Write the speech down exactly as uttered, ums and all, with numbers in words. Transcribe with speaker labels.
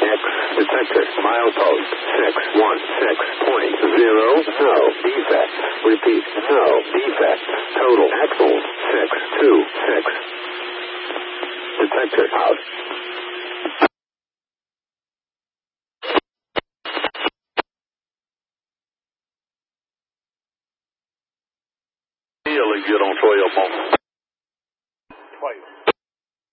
Speaker 1: X. Detector. Milepost. six one six point zero. No defect. Repeat. No defect. Total axles. six two six. Detector out.
Speaker 2: Get on twelve on. Twice.